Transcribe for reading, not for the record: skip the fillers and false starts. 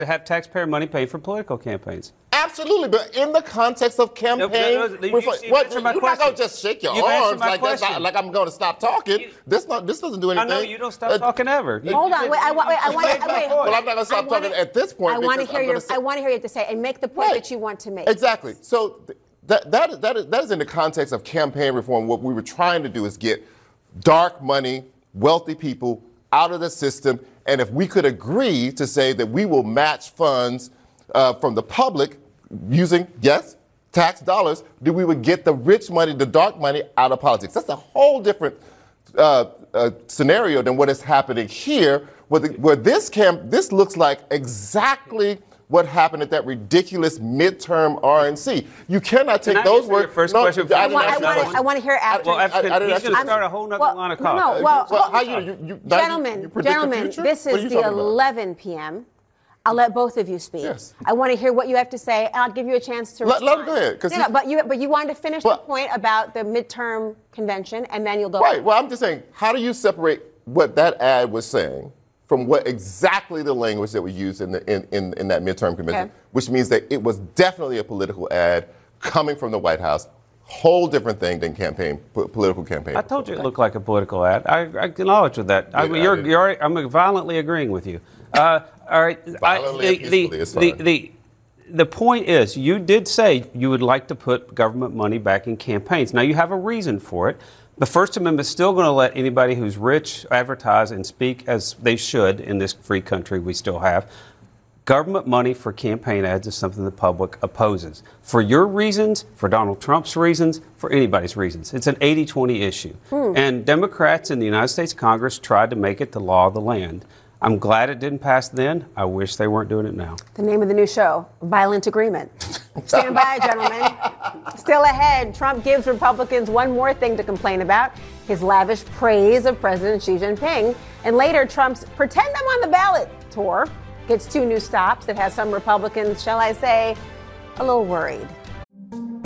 To have taxpayer money paid for political campaigns. Absolutely, but in the context of campaign, you're not going to just shake your arms like I'm going to stop talking. This doesn't do anything. I know you don't stop talking ever. Hold on, wait. Well, I'm not going to stop talking at this point. I want to hear you have to say and make the point that you want to make. Exactly. So that is in the context of campaign reform. What we were trying to do is get dark money, wealthy people out of the system. And if we could agree to say that we will match funds from the public using, yes, tax dollars, then we would get the rich money, the dark money out of politics. That's a whole different scenario than what is happening here, where this looks like exactly what happened at that ridiculous midterm RNC. You cannot take those words. First question. I want to hear after. Well, he's going to start a whole nother line of comments. Gentlemen, this is the 11 p.m. I'll let both of you speak. Yes. I want to hear what you have to say, and I'll give you a chance to respond. Let him go ahead. But you wanted to finish the point about the midterm convention, and then you'll go. Right. Well, I'm just saying, how do you separate what that ad was saying from what exactly the language that was used in that midterm convention, which means that it was definitely a political ad coming from the White House, whole different thing than political campaign. I told you it looked like a political ad. I acknowledge with that. I'm violently agreeing with you. All right. The point is, you did say you would like to put government money back in campaigns. Now, you have a reason for it. The First Amendment is still going to let anybody who's rich advertise and speak as they should in this free country we still have. Government money for campaign ads is something the public opposes. For your reasons, for Donald Trump's reasons, for anybody's reasons. It's an 80-20 issue. And Democrats in the United States Congress tried to make it the law of the land. I'm glad it didn't pass then. I wish they weren't doing it now. The name of the new show, Violent Agreement. Stand by, gentlemen. Still ahead, Trump gives Republicans one more thing to complain about, his lavish praise of President Xi Jinping. And later, Trump's Pretend I'm on the Ballot tour gets 2 new stops that has some Republicans, shall I say, a little worried.